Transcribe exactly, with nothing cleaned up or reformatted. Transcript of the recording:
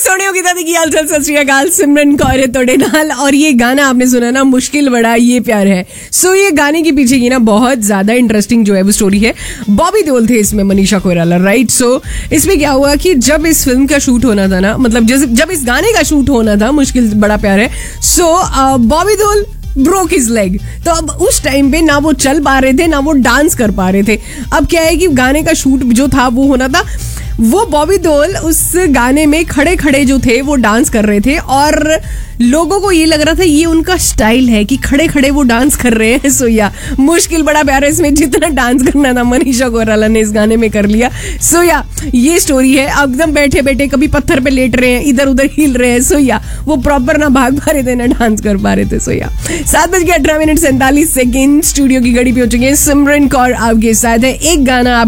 सोनियो की दादी की हाल चाल सत श्री अकाल सिमरन कौर है तोड़े नाल। और ये गाना आपने सुना ना, मुश्किल बड़ा ये प्यार है। सो ये गाने के पीछे की ना बहुत ज्यादा इंटरेस्टिंग जो है वो स्टोरी है। बॉबी देओल थे इसमें, मनीषा कोइराला, राइट। सो इसमें क्या हुआ कि जब इस फिल्म का शूट होना था ना, मतलब जब इस गाने का शूट होना था, मुश्किल बड़ा प्यार है, सो Bobby Deol broke his leg. तो अब उस टाइम पे ना वो चल पा रहे थे ना वो डांस कर पा रहे थे। अब क्या है कि गाने का शूट जो था वो होना था, वो बॉबी देओल उस गाने में खड़े खड़े जो थे वो डांस कर रहे थे और लोगों को ये लग रहा था ये उनका स्टाइल है कि खड़े खड़े वो डांस कर रहे हैं। सो या मुश्किल बड़ा प्यार है, इसमें जितना डांस करना था मनीषा कोइराला ने इस गाने में कर लिया। सो या ये स्टोरी है। एकदम बैठे बैठे कभी पत्थर पे लेट रहे हैं, इधर उधर हिल रहे हैं। सो या वो प्रॉपर ना भाग पा रहे थे ना डांस कर पा रहे थे। सो या सात बज के अठारह मिनट सैंतालीस सेकेंड स्टूडियो की घड़ी पे हो चुकी है। सिमरन कौर आपके साथ है। एक गाना आप